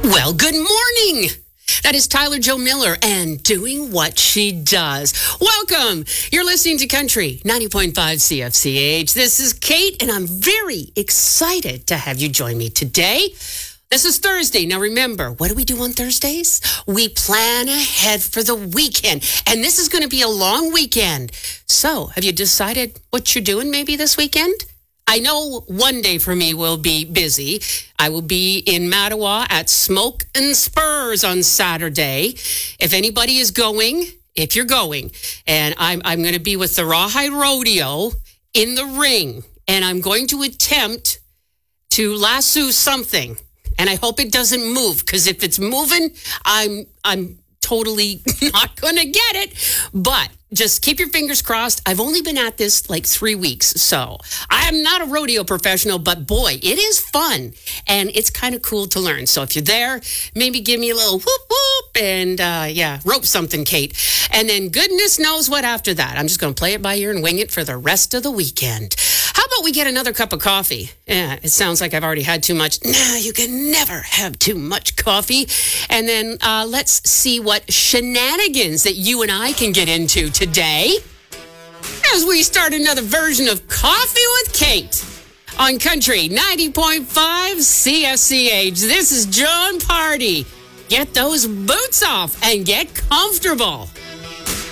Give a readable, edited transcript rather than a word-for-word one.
Well, good morning. That is Tyler Joe Miller and Doing What She Does. Welcome. You're listening to Country 90.5 CFCH. This is Kate, and I'm very excited to have you join me today. This is Thursday. Now remember, what do we do on Thursdays? We plan ahead for the weekend, and this is going to be a long weekend. So, have you decided what you're doing maybe this weekend? I know one day for me will be busy. I will be in Mattawa at Smoke and Spurs on Saturday. If anybody is going, if you're going, and I'm going to be with the Rawhide Rodeo in the ring, and I'm going to attempt to lasso something, and I hope it doesn't move, because if it's moving, I'm totally not going to get it. But just keep your fingers crossed. I've only been at this like 3 weeks, so I am not a rodeo professional, but boy, it is fun, and it's kind of cool to learn. So if you're there, maybe give me a little whoop whoop, and rope something, Kate. And then goodness knows what after that. I'm just going to play it by ear and wing it for the rest of the weekend. How about we get another cup of coffee? Yeah, it sounds like I've already had too much. Nah, you can never have too much coffee. And then let's see what shenanigans that you and I can get into today as we start another version of Coffee with Kate on Country 90.5 CFCH. This is John Party. Get those boots off and get comfortable.